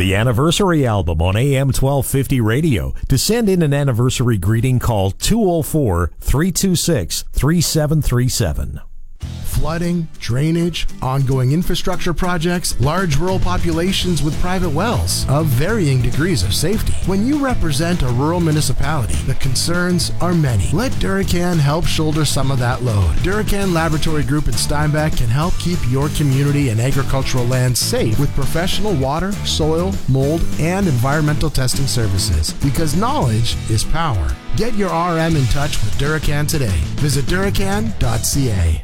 The Anniversary Album on AM 1250 radio. To send in an anniversary greeting, call 204-326-3737. Flooding, drainage, ongoing infrastructure projects, large rural populations with private wells of varying degrees of safety. When you represent a rural municipality, the concerns are many. Let Duracan help shoulder some of that load. Duracan Laboratory Group in Steinbach can help keep your community and agricultural land safe with professional water, soil, mold, and environmental testing services. Because knowledge is power. Get your RM in touch with Duracan today. Visit duracan.ca.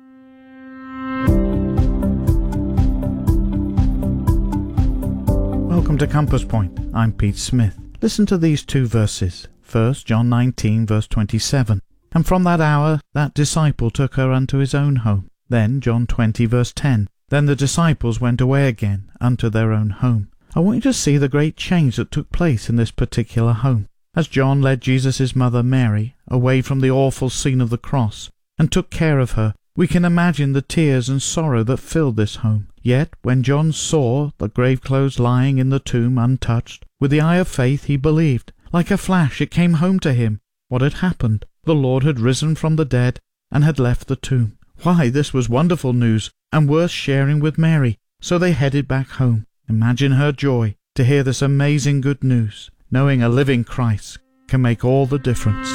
Welcome to Compass Point. I'm Pete Smith. Listen to these two verses. First, John 19, verse 27. And from that hour that disciple took her unto his own home. Then John 20, verse 10. Then the disciples went away again unto their own home. I want you to see the great change that took place in this particular home. As John led Jesus' mother Mary away from the awful scene of the cross and took care of her, we can imagine the tears and sorrow that filled this home. Yet, when John saw the grave clothes lying in the tomb untouched, with the eye of faith he believed. Like a flash it came home to him what had happened. The Lord had risen from the dead and had left the tomb. Why, this was wonderful news, and worth sharing with Mary. So they headed back home. Imagine her joy to hear this amazing good news. Knowing a living Christ can make all the difference.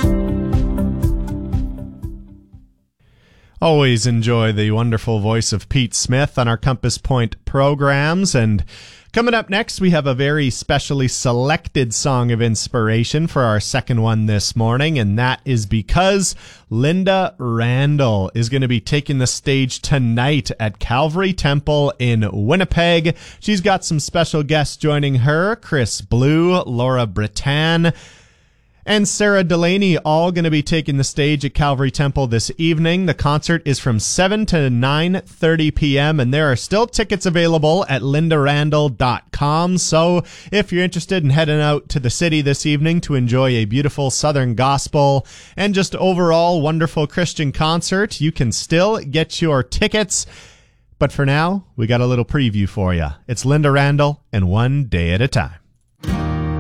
Always enjoy the wonderful voice of Pete Smith on our Compass Point programs. And coming up next, we have a very specially selected song of inspiration for our second one this morning, and that is because Linda Randall is going to be taking the stage tonight at Calvary Temple in Winnipeg. She's got some special guests joining her, Chris Blue, Laura Bretan, and Sarah Delaney, all going to be taking the stage at Calvary Temple this evening. The concert is from 7 to 9:30 p.m., and there are still tickets available at lindarandall.com. So if you're interested in heading out to the city this evening to enjoy a beautiful Southern gospel and just overall wonderful Christian concert, you can still get your tickets. But for now, we got a little preview for you. It's Linda Randall and One Day at a Time.